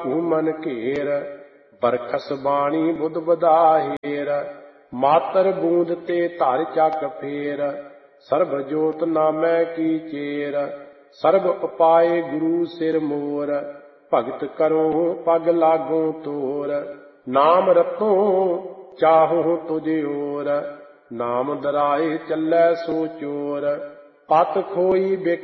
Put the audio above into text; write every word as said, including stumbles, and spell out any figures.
ਆਕੂ ਮਨ ਘੇਰ। ਬਰਖਸ ਬਾਣੀ ਬੁੱਧ ਬਦਾਹੇਰ। ਮਾਤਰ ਬੂੰਦ ਤੇ ਧਰ ਚੱਕ ਫੇਰ। ਸਰਬ ਜੋਤ ਨਾਮੈ ਕੀ ਚੇਰ। ਸਰਬ ਉਪਾਏ ਗੁਰੂ ਸਿਰ ਮੋਰ। ਭਗਤ ਕਰੋ ਪਗ ਲਾਗੋ ਤੋਰ। ਨਾਮ ਰਤੋ ਚਾਹੋ ਤੁਝ ਓਰ। ਨਾਮ ਦਰਾਏ ਚੱਲੈ ਸੋ ਚੋਰ। ਪਤ ਖੋਈ ਬਿਕ